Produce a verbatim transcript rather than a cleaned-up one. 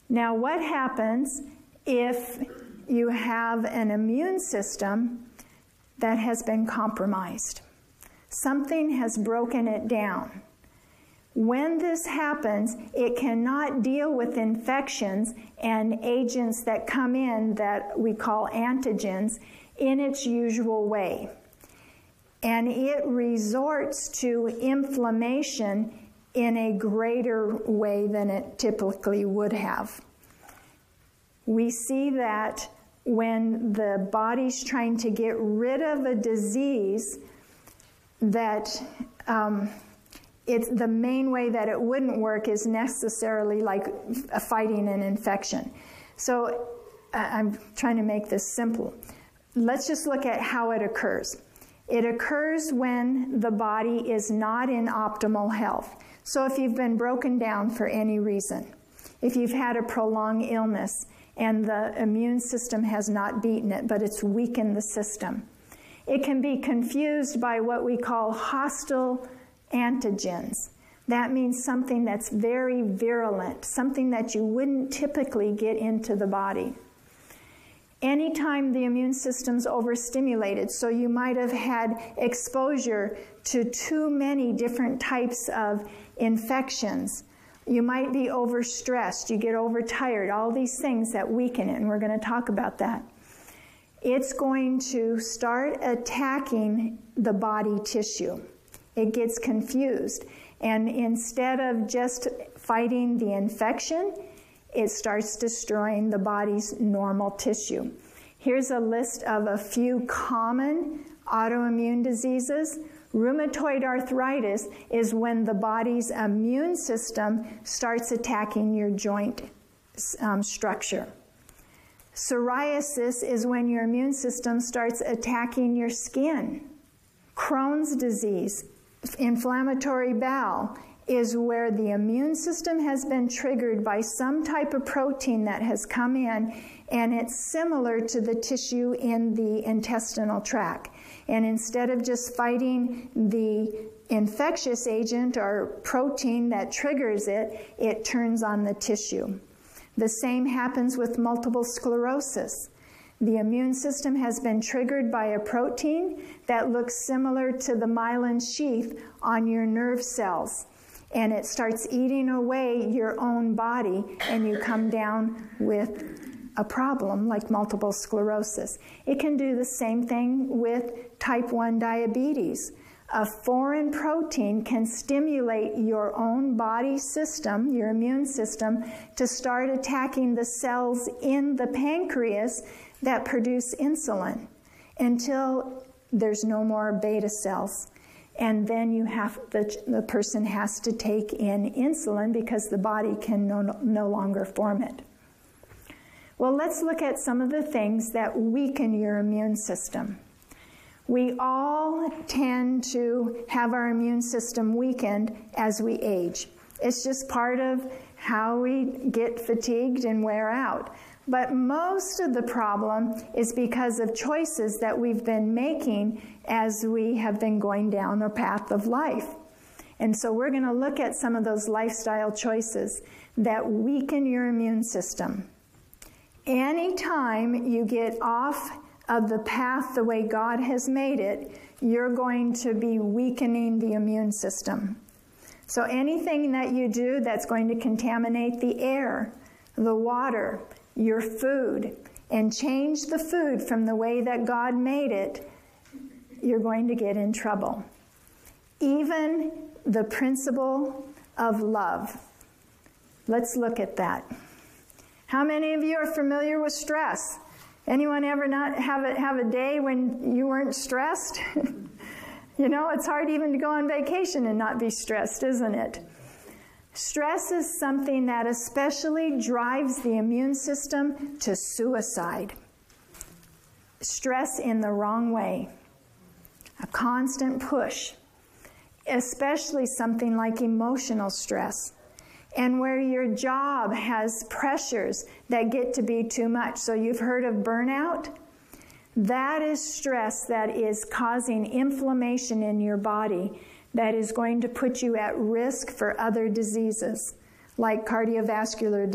Now, what happens if you have an immune system that has been compromised? Something has broken it down. When this happens, it cannot deal with infections and agents that come in that we call antigens in its usual way. And it resorts to inflammation in a greater way than it typically would have. We see that when the body's trying to get rid of a disease, that um, it's the main way that it wouldn't work is necessarily like fighting an infection. So uh, I'm trying to make this simple. Let's just look at how it occurs. It occurs when the body is not in optimal health. So if you've been broken down for any reason, if you've had a prolonged illness and the immune system has not beaten it, but it's weakened the system, it can be confused by what we call hostile antigens. That means something that's very virulent, something that you wouldn't typically get into the body. Anytime the immune system's overstimulated, so you might have had exposure to too many different types of infections. You might be overstressed, you get overtired, all these things that weaken it, and we're going to talk about that. It's going to start attacking the body tissue. It gets confused, and instead of just fighting the infection, it starts destroying the body's normal tissue. Here's a list of a few common autoimmune diseases. Rheumatoid arthritis is when the body's immune system starts attacking your joint um, structure. Psoriasis is when your immune system starts attacking your skin. Crohn's disease, inflammatory bowel, is where the immune system has been triggered by some type of protein that has come in, and it's similar to the tissue in the intestinal tract. And instead of just fighting the infectious agent or protein that triggers it, it turns on the tissue. The same happens with multiple sclerosis. The immune system has been triggered by a protein that looks similar to the myelin sheath on your nerve cells. And it starts eating away your own body, and you come down with a problem like multiple sclerosis. It can do the same thing with type one diabetes. A foreign protein can stimulate your own body system, your immune system, to start attacking the cells in the pancreas that produce insulin until there's no more beta cells. And then you have the, the person has to take in insulin because the body can no, no longer form it. Well, let's look at some of the things that weaken your immune system. We all tend to have our immune system weakened as we age. It's just part of how we get fatigued and wear out. But most of the problem is because of choices that we've been making as we have been going down our path of life. And so we're going to look at some of those lifestyle choices that weaken your immune system. Anytime you get off of the path the way God has made it, you're going to be weakening the immune system. So anything that you do that's going to contaminate the air, the water, your food, and change the food from the way that God made it, you're going to get in trouble. Even the principle of love. Let's look at that. How many of you are familiar with stress? Anyone ever not have a, have a day when you weren't stressed? You know, it's hard even to go on vacation and not be stressed, isn't it? Stress is something that especially drives the immune system to suicide. Stress in the wrong way. A constant push. Especially something like emotional stress. And where your job has pressures that get to be too much. So you've heard of burnout? That is stress that is causing inflammation in your body that is going to put you at risk for other diseases, like cardiovascular disease.